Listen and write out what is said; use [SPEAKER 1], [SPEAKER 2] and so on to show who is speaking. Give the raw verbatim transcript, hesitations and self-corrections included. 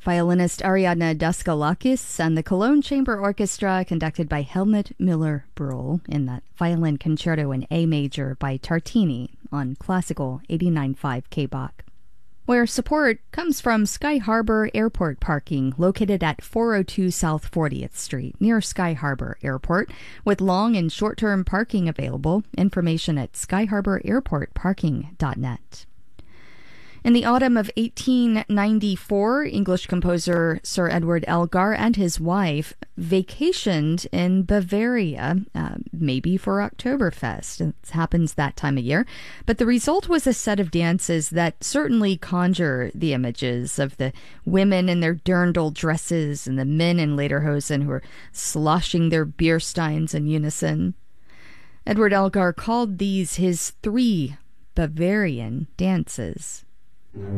[SPEAKER 1] Violinist Ariadne Daskalakis and the Cologne Chamber Orchestra, conducted by Helmut Müller-Brühl, in that Violin Concerto in A Major by Tartini on Classical eighty-nine point five K Bach. Where support comes from Sky Harbor Airport parking, located at four oh two South fortieth Street, near Sky Harbor Airport, with long and short-term parking available. Information at sky harbor airport parking dot net. In the autumn of eighteen ninety-four, English composer Sir Edward Elgar and his wife vacationed in Bavaria, uh, maybe for Oktoberfest. It happens that time of year. But the result was a set of dances that certainly conjure the images of the women in their dirndl dresses and the men in lederhosen who are sloshing their beer steins in unison. Edward Elgar called these his three Bavarian dances.